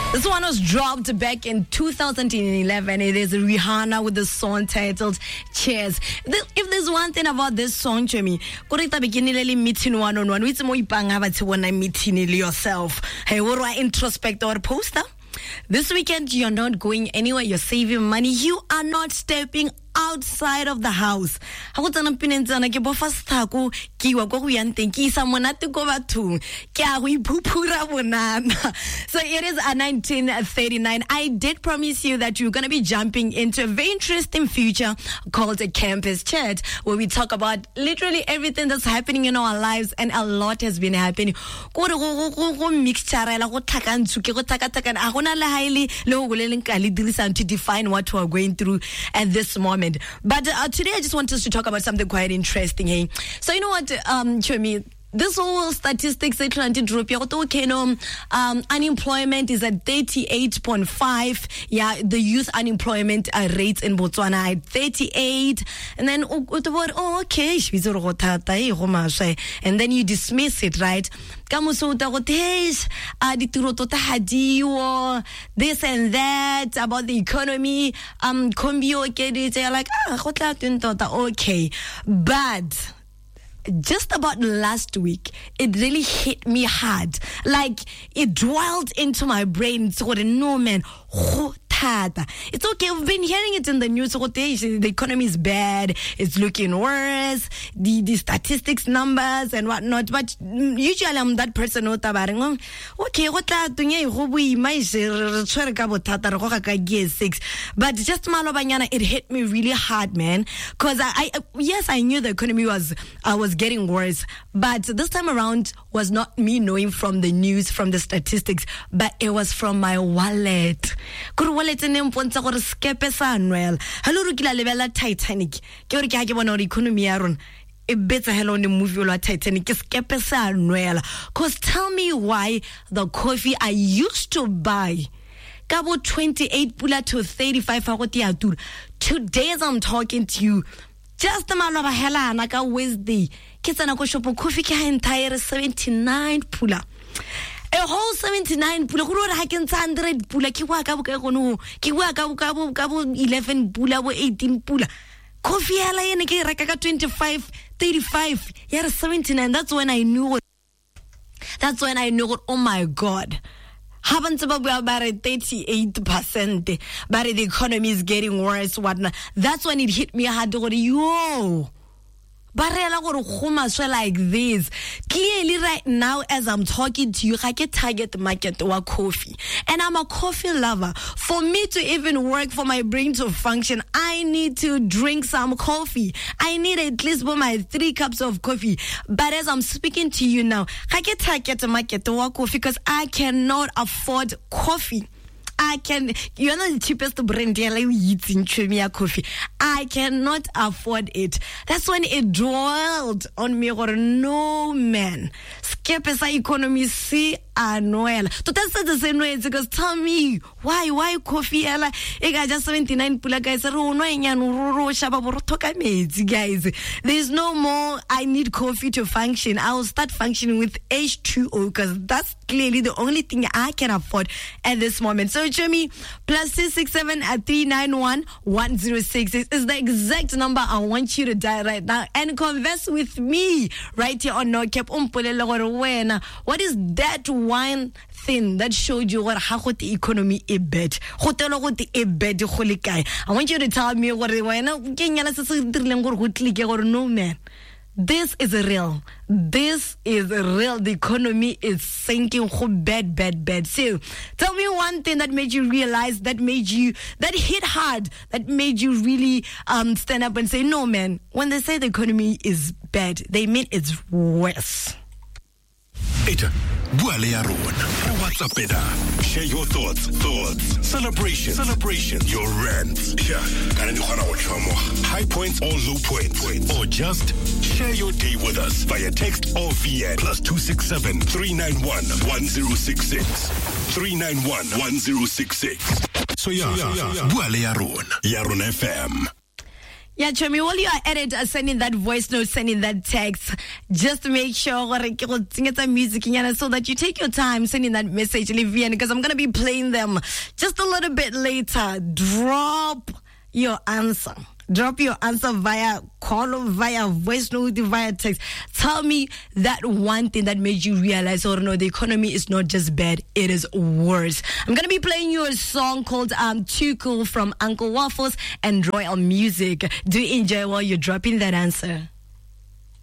This one was dropped back in 2011. It is Rihanna with the song titled Cheers. If there's one thing about this song, Chemi, korita beginning meeting one-on-one. It's more ipanga when I'm meeting yourself. Hey, what do I introspect or poster? This weekend, you're not going anywhere. You're saving money. You are not stepping outside of the house. So it is a 1939. I did promise you that you're going to be jumping into a very interesting future called a campus chat, where we talk about literally everything that's happening in our lives, and a lot has been happening. To define what we're going through at this moment. But today I just want us to talk about something quite interesting. Hey? So you know what, Chemi, this whole statistics they trying to drop. Unemployment is at 38.5. Yeah, the youth unemployment rates in Botswana at 38. And then okay, and then you dismiss it, right? This and that about the economy. Like okay, but just about last week, it really hit me hard. Like, it dwelled into my brain. So, no, man. It's okay. We've been hearing it in the news. The economy is bad. It's looking worse. The statistics numbers and whatnot. But usually I'm that person who okay, but just malobanyana, it hit me really hard, man. Because I knew the economy was getting worse, but this time around was not me knowing from the news, from the statistics, but it was from my wallet. Hello, Rukila Titanic. Economy a better hello on the movie or Titanic. Because tell me why the coffee I used to buy Cabo 28 pula to 35 today as I'm talking to you, just the man of a hella naka Wednesday. Kitsanako shop coffee ka entire 79 pula. A whole 79 pula, who wrote 100 pula, Kiwaka 11 pula, 18 pula. Coffee hella in a 25, 35, yeah, 79. That's when I knew it. Oh my God. Happens about 38%, but the economy is getting worse. Whatnot. That's when it hit me hard. Yo. But like this. Clearly right now as I'm talking to you, I can target market or coffee. And I'm a coffee lover. For me to even work, for my brain to function, I need to drink some coffee. I need at least my 3 cups of coffee. But as I'm speaking to you now, I can target market or coffee because I cannot afford coffee. You're not the cheapest brand eating coffee. I cannot afford it. That's when it dwelled on me. Or no, man. Skip economy see Noel. To test the same way, because tell me why coffee? I just 79 pula guys. Guys, there's no more. I need coffee to function. I will start functioning with H2O because that's clearly the only thing I can afford at this moment. So, Jimmy, +667 at 391-1066 is the exact number I want you to dial right now and converse with me right here on No Cap. What is that one thing that showed you what how the economy is bad? I want you to tell me what no, man. This is real. This is real. The economy is sinking bad. So, tell me one thing that made you realize, that hit hard, that made you really stand up and say, no, man, when they say the economy is bad, they mean it's worse. WhatsApp it up. Share your thoughts. Celebration. Your rants. High points or low points. Or just share your day with us via text or VN +267 391 1066. 391 1066. So Yaron FM. Yeah, Chomi, while you are at it, sending that voice note, sending that text, just make sure it's a music so that you take your time sending that message, Livian, because I'm going to be playing them just a little bit later. Drop your answer. Drop your answer via call or via voice note, via text. Tell me that one thing that made you realize, oh no, the economy is not just bad, it is worse. I'm going to be playing you a song called Too Cool from Uncle Waffles and Royal Music. Do enjoy while you're dropping that answer.